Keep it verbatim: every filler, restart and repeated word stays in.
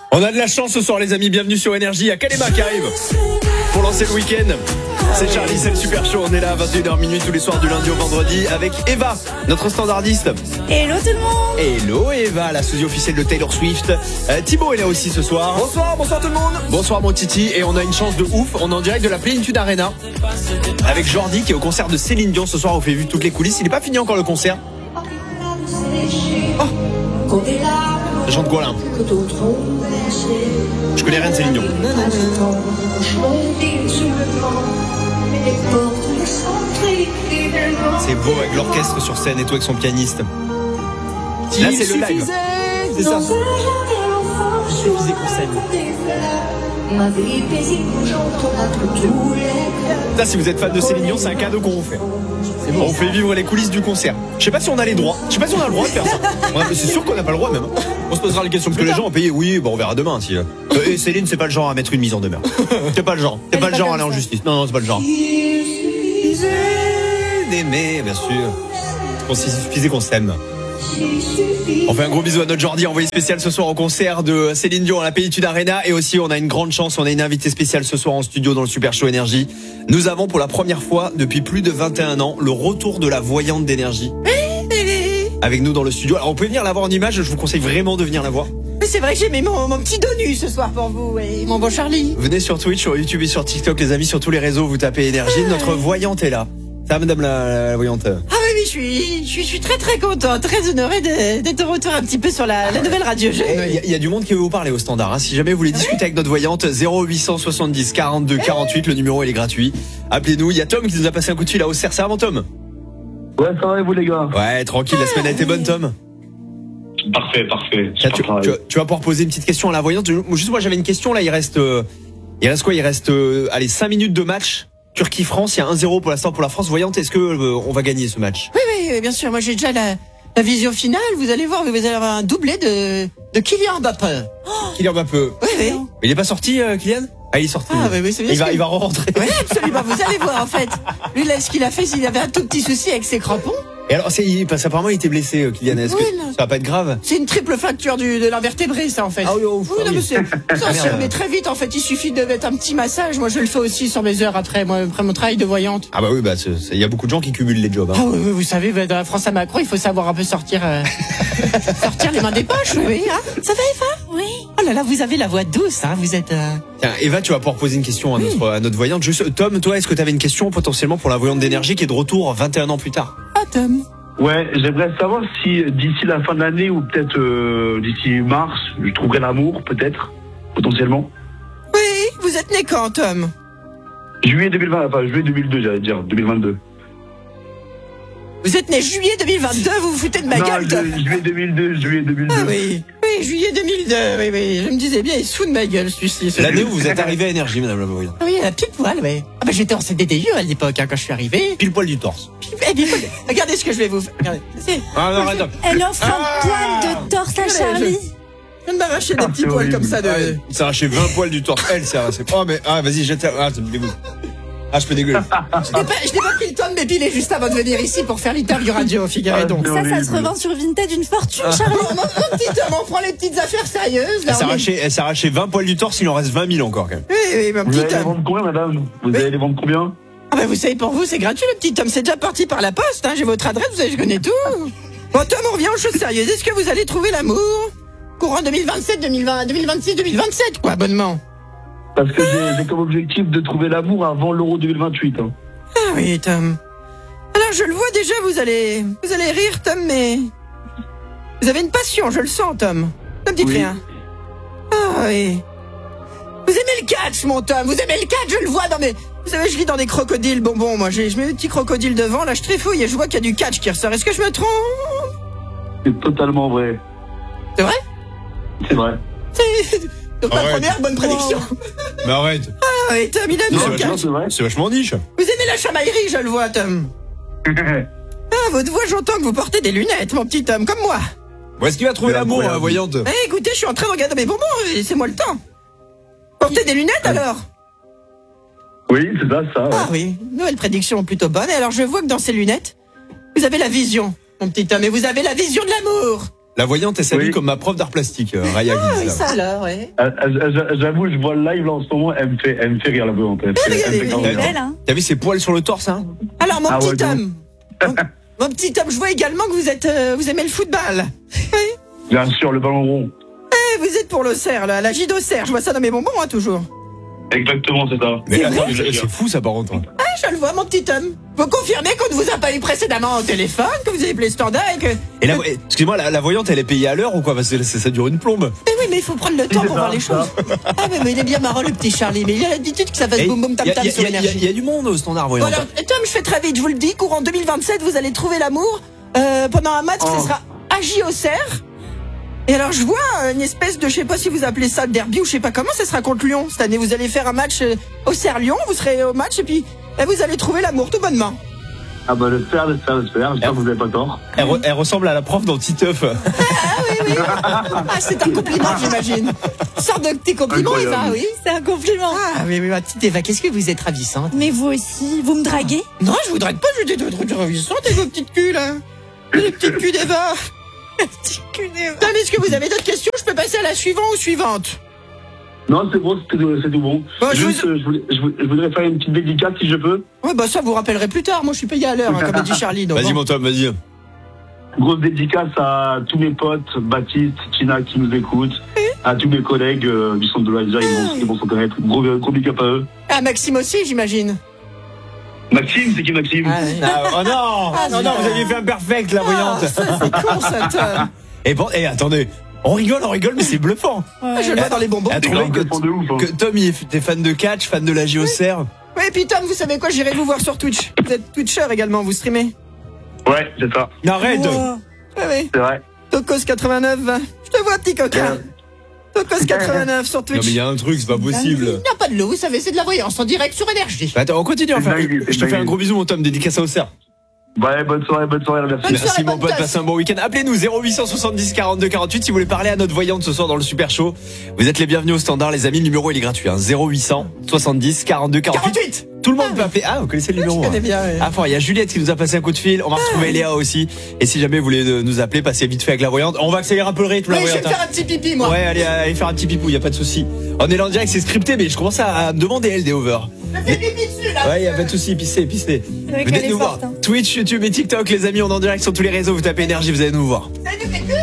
On a de la chance ce soir les amis, bienvenue sur Énergie. Il y a Kalema qui arrive pour lancer le week-end. C'est Charlie, c'est le super show, on est là à vingt et une heures minuit tous les soirs du lundi au vendredi avec Eva, notre standardiste. Hello tout le monde. Hello Eva, la sosie officielle de Taylor Swift. euh, Thibaut est là aussi ce soir. Bonsoir, bonsoir tout le monde. Bonsoir mon Titi, et on a une chance de ouf, on est en direct de la Plénitude Arena avec Jordi qui est au concert de Céline Dion ce soir. On fait vu toutes les coulisses, il n'est pas fini encore le concert. Oh, ça chante quoi là? Je connais rien de Céline Dion. C'est beau avec l'orchestre sur scène et tout avec son pianiste. Là c'est le live. C'est ça. Il suffisait qu'on s'aime. Ça, si vous êtes fan de Céline Dion, c'est un cadeau qu'on vous fait. C'est bon, on fait vivre les coulisses du concert. Je sais pas si on a les droits. Je sais pas si on a le droit de faire ça. C'est sûr qu'on n'a pas le droit même. On se posera la question parce que les gens ont payé. Oui, bon, on verra demain. Si. Euh, et Céline, c'est pas le genre à mettre une mise en demeure. C'est pas le genre. C'est pas le genre à aller en justice. Non, non, c'est pas le genre. D'aimer, bien sûr. Bon, s'il suffisait qu'on s'aime. On fait un gros bisou à notre Jordi, envoyé spécial ce soir au concert de Céline Dion à la Plénitude Arena. Et aussi on a une grande chance, on a une invitée spéciale ce soir en studio dans le Super Show Énergie. Nous avons pour la première fois depuis plus de vingt et un ans le retour de la voyante d'énergie avec nous dans le studio. Alors on peut venir la voir en image, je vous conseille vraiment de venir la voir. Mais c'est vrai que j'ai mis mon, mon petit dos nu ce soir pour vous et mon bon Charlie. Venez sur Twitch, sur YouTube et sur TikTok les amis, sur tous les réseaux, vous tapez Énergie. Notre voyante est là. Ça va madame la, la voyante? Ah oui, oui, je suis, je suis, je suis très très contente, très honorée de, d'être de retour un petit peu sur la, la nouvelle radio. Il y, a, il y a du monde qui veut vous parler au standard. Hein. Si jamais vous voulez discuter avec notre voyante, zéro huit cent soixante-dix quarante-deux quarante-huit, le numéro il est gratuit. Appelez-nous. Il y a Tom qui nous a passé un coup de fil à Auxerre. Ça va, Tom? Ouais, ça va et vous les gars? Ouais, tranquille. La semaine a été bonne, Tom? Parfait, parfait. Tiens, tu, tu, tu vas pouvoir poser une petite question à la voyante. Juste moi j'avais une question là. Il reste, euh, il reste quoi? Il reste, euh, allez, cinq minutes de match. Turquie-France, il y a un zéro pour l'instant pour la France. Voyante, est-ce que euh, on va gagner ce match? Oui, oui, bien sûr. Moi, j'ai déjà la, la vision finale. Vous allez voir, vous allez avoir un doublé de, de Kylian Mbappé. Oh Kylian Mbappé. Oui, oui. Il est pas sorti, euh, Kylian? Ah, il est sorti. Ah, oui, oui, c'est bien. Il va, il va re-rentrer. Oui, absolument. Vous allez voir, en fait. Lui, là, ce qu'il a fait, c'est qu'il avait un tout petit souci avec ses crampons. Et alors, c'est, parce qu'apparemment, il était blessé, euh, Kylian. Est-ce oui, que non. ça va pas être grave? C'est une triple fracture du, de l'invertébré, ça, en fait. Ah oui, oh, oui, non, mais c'est, ça se remet très vite, en fait. Il suffit de mettre un petit massage. Moi, je le fais aussi sur mes heures après, moi, après mon travail de voyante. Ah bah oui, bah, il y a beaucoup de gens qui cumulent les jobs, hein. Ah oui, oui, vous savez, dans la France à Macron, il faut savoir un peu sortir, euh, sortir les mains des poches, oui, hein. Ça va, Eva? Oui. Oh là là, vous avez la voix douce, hein. Vous êtes, euh... Tiens, Eva, tu vas pouvoir poser une question à notre, à notre voyante. Juste, Tom, toi, est-ce que tu avais une question potentiellement pour la voyante d'énergie qui est de retour vingt et un ans plus tard? Ah, Tom. Ouais, j'aimerais savoir si d'ici la fin de l'année ou peut-être euh, d'ici mars, je trouverai l'amour, peut-être, potentiellement. Oui, vous êtes né quand, Tom? Juillet deux mille vingt, enfin juillet deux mille deux, j'allais dire, deux mille vingt-deux. Vous êtes né juillet deux mille vingt-deux, vous vous foutez de ma non, gueule, Tom? Ju- juillet deux mille deux, juillet deux mille deux. Ah oui, oui, juillet deux mille deux, oui, oui, je me disais bien, il se fout de ma gueule, celui-ci. L'année où vous êtes arrivé à Énergie, madame la voyante. Oui, à pile poil, oui. Ah bah j'étais en C D D U à l'époque, hein, quand je suis arrivé. Pile poil du torse. Pile, eh, pile poil. Regardez ce que je vais vous faire. Regardez. C'est- Ah non, arrête. Elle offre un poil de torse à Charlie. Je viens de m'arracher des Ah, petits c'est poils horrible. comme ça de... Ouais, il s'est arraché vingt poils du torse. Elle s'est arraché. Oh, mais, ah, vas-y, jette. Ah, ça me dégoûte. Ah, je peux dégueuler. Je n'ai pas, je n'ai pas pris le temps de m'épiler juste avant de venir ici pour faire l'interview radio, figurez donc. Ah, Ça, ça se horrible. revend sur Vinted d'une fortune, Charlie. Mon, mon petit homme, on prend les petites affaires sérieuses. Là, Elle s'est on est- arraché, elle s'est arraché vingt poils du torse, il en reste vingt mille encore, quand même. Oui, oui, mon Vous petit allez les homme. vendre combien, madame? Vous Oui. allez les vendre combien? Ah bah vous savez, pour vous, c'est gratuit, le petit homme. C'est déjà parti par la poste, hein. J'ai votre adresse, vous savez, je connais tout. Bon, Tom, on revient aux choses sérieuses. Est-ce que vous allez trouver l'amour? Courant deux mille vingt-sept, deux mille vingt, deux mille vingt-six, deux mille vingt-sept, quoi, bonnement. Parce que j'ai j'ai comme objectif de trouver l'amour avant l'Euro deux mille vingt-huit. Hein. Ah oui, Tom. Alors, je le vois déjà, vous allez, vous allez rire, Tom, mais vous avez une passion, je le sens, Tom. Ne me dites Oui. rien. Ah oui. Vous aimez le catch, mon Tom. Vous aimez le catch, je le vois dans mes... Vous savez, je lis dans des crocodiles bonbons, moi. J'ai- Je mets des petits crocodiles devant, là, je tréfouille et je vois qu'il y a du catch qui ressort. Est-ce que je me trompe? C'est totalement vrai. C'est vrai? C'est vrai. C'est... Donc, ma Arrête. première bonne prédiction. Mais arrête. Ah oui, Tom, il aime Non, le non, catch. c'est vrai. C'est vachement niche. Vous aimez la chamaillerie, je le vois, Tom. Ah, votre voix, j'entends que vous portez des lunettes, mon petit Tom, comme moi. Où est-ce qu'il va trouver Mais l'amour, incroyable. la voyante? Eh, écoutez, je suis en train de regarder mes bonbons, laissez-moi le temps. Portez des lunettes, alors? Oui, c'est ça, ça. Ouais. Ah oui, nouvelle prédiction plutôt bonne. Et alors, je vois que dans ces lunettes, vous avez la vision, mon petit homme, et vous avez la vision de l'amour. La voyante, elle s'habille Oui. comme ma prof d'art plastique, euh, Raya Ah oui, Gilles. ça alors, ouais. Euh, euh, J'avoue, je vois le live là en ce moment, elle me fait, elle me fait rire la voyante. Elle me fait- elle me fait grave Elle est rire. belle, hein. T'as vu ses poils sur le torse, hein? Alors, mon Ah ouais, petit de homme. Mon, mon petit homme, je vois également que vous êtes, euh, vous aimez le football. Oui. Bien sûr, le ballon rond. Eh, vous êtes pour l'Auxerre, là, la J d'Auxerre. Je vois ça dans mes bonbons, hein, toujours. Exactement, c'est ça. Mais C'est attends, vrai je- c'est fou ça par contre. Ah, je le vois, mon petit homme. Vous confirmez qu'on ne vous a pas eu précédemment au téléphone, que vous avez appelé le standard et que... Et la, excuse-moi, la, la voyante, elle est payée à l'heure ou quoi? Parce que ça, ça dure une plombe. Mais oui, mais il faut prendre le temps c'est pour ça, voir les ça. choses. Ah, mais, mais il est bien marrant, le petit Charlie. Mais il a l'habitude que ça fasse Et boum boum tam y a- tam y a- sur y a- y a- l'énergie. y a du monde au standard Bon, voyante. alors, Tom, je fais très vite, je vous le dis. Courant deux mille vingt-sept, vous allez trouver l'amour euh, pendant un match Oh. qui sera à J Auxerre. Et alors, je vois euh, une espèce de, je sais pas si vous appelez ça le derby ou je sais pas comment, ça sera contre Lyon. Cette année, vous allez faire un match euh, Auxerre-Lyon, vous serez au match et puis et vous allez trouver l'amour tout bonnement. Ah bah, j'espère, j'espère, j'espère. J'espère que vous n'avez pas tort. Elle, re- elle ressemble à la prof dans Titeuf. Ah, c'est un compliment, j'imagine. Sors de tes compliments, Eva, Incroyable. oui. C'est un compliment. Ah, mais, mais ma petite Eva, qu'est-ce que vous êtes ravissante. Mais vous aussi, vous me draguez? Non, je voudrais pas, je des trucs ravissants, et vos petites culs, là. Les petites culs d'Eva. Petit cul d'Eva. Putain, mais est-ce que vous avez d'autres questions? Je peux passer à la suivante ou suivante? Non, c'est bon, c'est tout, c'est tout bon. Bon, je Juste, vous- euh, je, voulais, je, voulais- je voudrais faire une petite dédicace si je peux. Ouais, bah ça, vous rappellerez plus tard. Moi, je suis payé à l'heure, hein, comme a dit Charlie. donc Vas-y bon. mon Tom, vas-y. Grosse dédicace à tous mes potes, Baptiste, Tina qui nous écoutent, à tous mes collègues euh, du centre de loisirs, ils vont, ils vont s'en connaître. Gros, gros big up à eux. Ah, Maxime aussi, j'imagine. Maxime, c'est qui Maxime Ah, ouais. Ah, oh non, Ah, non, non, vous aviez fait un perfect la Ah, voyante. ça, c'est con, ça, Tom. Et bon, et attendez, on rigole, on rigole, mais c'est bluffant. Ah, je le vois dans les bonbons. Elle a C'est trouvé grave que, bluffant de ouf. Hein. que Tom, il est, t'es fan de catch, fan de la J Auxerre. Oui, et puis Tom, vous savez quoi? J'irai vous voir sur Twitch. Vous êtes Twitcher également, vous streamez. Ouais, c'est ça, Arrête. Wow. Oui, oui. c'est vrai. Tocos quatre-vingt-neuf. Je te vois, petit coquin. Tocos quatre-vingt-neuf sur Non Twitch. mais il y a un truc, c'est pas Il possible. n'y a pas de l'eau, vous savez, c'est de la voyance en direct sur énergie. Bah, attends, on continue. Enfin, C'est dingue, c'est je te fais un dingue. gros bisou mon Tom, dédicace à Auxerre. Ouais, bonne soirée, bonne soirée, merci. Bonne Merci soirée, mon bonne pote, tasse. passez un bon week-end. Appelez-nous zéro huit cent soixante-dix quarante-deux quarante-huit si vous voulez parler à notre voyante ce soir dans le Super Show. Vous êtes les bienvenus au standard les amis, le numéro il est gratuit hein. zéro huit cent soixante-dix quarante-deux quarante-huit. quarante-huit. Tout le monde peut appeler. Ah, vous connaissez le numéro. Je connais hein. bien, ouais. Ah, fort, il y a Juliette qui nous a passé un coup de fil. On va retrouver Léa aussi. Et si jamais vous voulez euh, nous appeler, passez vite fait avec la voyante. On va accélérer un peu le rythme, la Oui, je vais me voyante. faire un petit pipi, moi. Ouais, allez, allez faire un petit pipou, y a pas de souci. On est là en direct, c'est scripté, mais je commence à, à me demander elle des over. Je fais pipi dessus, là. Ouais, y a pas de souci, pissez, pissez. vrai Venez qu'elle est nous voir. forte, hein. Twitch, YouTube et TikTok, les amis, on est en direct sur tous les réseaux. Vous tapez énergie, vous allez nous voir. Salut, mes culs.